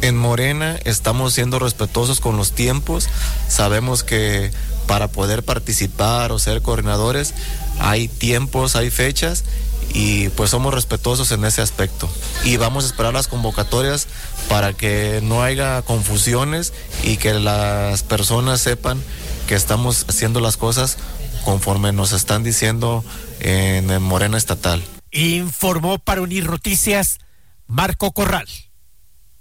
En Morena estamos siendo respetuosos con los tiempos. Sabemos que para poder participar o ser coordinadores hay tiempos, hay fechas, y pues somos respetuosos en ese aspecto. Y vamos a esperar las convocatorias para que no haya confusiones y que las personas sepan que estamos haciendo las cosas conforme nos están diciendo en Morena Estatal. Informó para Unir Noticias Marco Corral.